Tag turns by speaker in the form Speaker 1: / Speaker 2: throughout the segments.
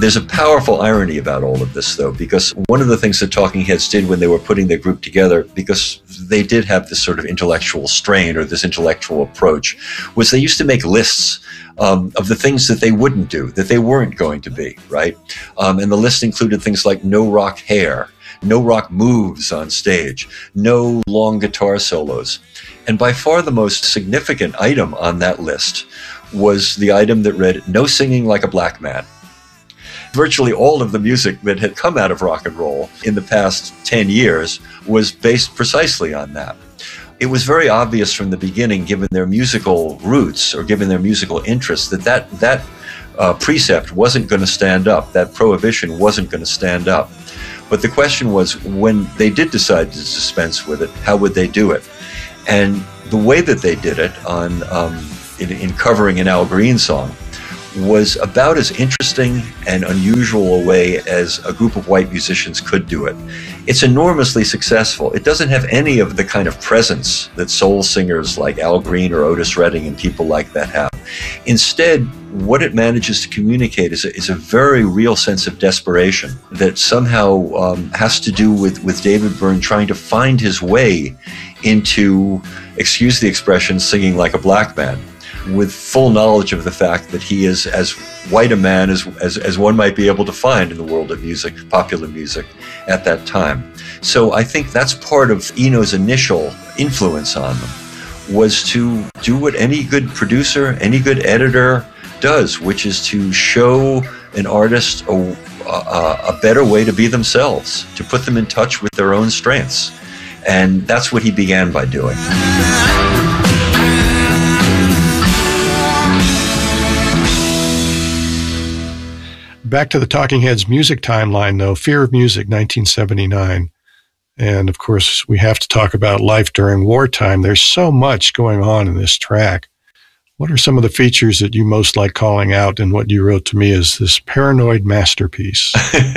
Speaker 1: There's a powerful irony about all of this, though, because one of the things that Talking Heads did when they were putting their group together, because they did have this sort of intellectual strain or this intellectual approach, was they used to make lists of the things that they wouldn't do, that they weren't going to be, right? And the list included things like no rock hair, no rock moves on stage, no long guitar solos. And by far the most significant item on that list was the item that read, no singing like a black man. Virtually all of the music that had come out of rock and roll in the past 10 years was based precisely on that. It was very obvious from the beginning, given their musical roots or given their musical interests, that precept wasn't going to stand up, that prohibition wasn't going to stand up. But the question was, when they did decide to dispense with it, how would they do it? And the way that they did it in covering an Al Green song was about as interesting and unusual a way as a group of white musicians could do it. It's enormously successful. It doesn't have any of the kind of presence that soul singers like Al Green or Otis Redding and people like that have. Instead, what it manages to communicate is a very real sense of desperation that somehow has to do with David Byrne trying to find his way into, excuse the expression, singing like a black man, with full knowledge of the fact that he is as white a man as one might be able to find in the world of music, popular music, at that time. So I think that's part of Eno's initial influence on them, was to do what any good producer, any good editor does, which is to show an artist a better way to be themselves, to put them in touch with their own strengths. And that's what he began by doing.
Speaker 2: Back to the Talking Heads music timeline, though, Fear of Music, 1979. And, of course, we have to talk about life during wartime. There's so much going on in this track. What are some of the features that you most like calling out in what you wrote to me as this paranoid masterpiece?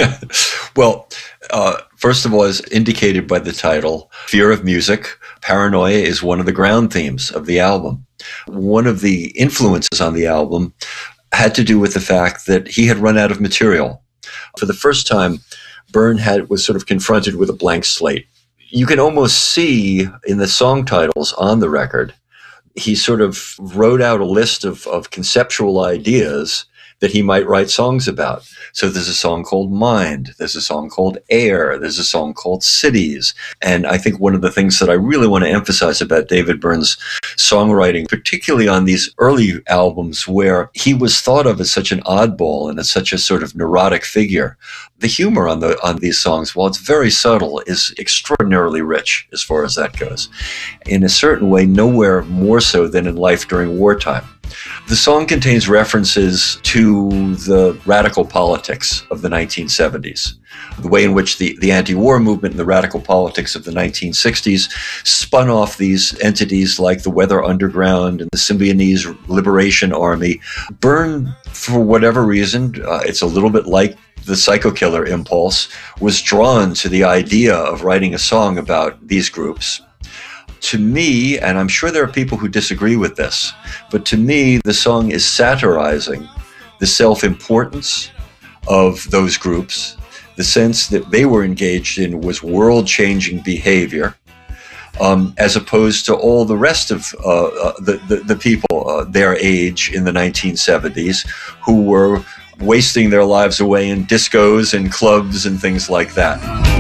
Speaker 1: Well, first of all, as indicated by the title, Fear of Music, paranoia is one of the ground themes of the album. One of the influences on the album had to do with the fact that he had run out of material. For the first time, Byrne was sort of confronted with a blank slate. You can almost see in the song titles on the record, he sort of wrote out a list of conceptual ideas that he might write songs about. So there's a song called Mind, there's a song called Air, there's a song called Cities. And I think one of the things that I really want to emphasize about David Byrne's songwriting, particularly on these early albums where he was thought of as such an oddball and as such a sort of neurotic figure, the humor on these songs, while it's very subtle, is extraordinarily rich as far as that goes. In a certain way, nowhere more so than in life during wartime. The song contains references to the radical politics of the 1970s, the way in which the anti-war movement and the radical politics of the 1960s spun off these entities like the Weather Underground and the Symbionese Liberation Army. Byrne, for whatever reason, it's a little bit like the Psycho Killer impulse, was drawn to the idea of writing a song about these groups. To me, and I'm sure there are people who disagree with this, but to me, the song is satirizing the self-importance of those groups. The sense that they were engaged in was world-changing behavior, as opposed to all the rest of the people their age in the 1970s who were wasting their lives away in discos and clubs and things like that.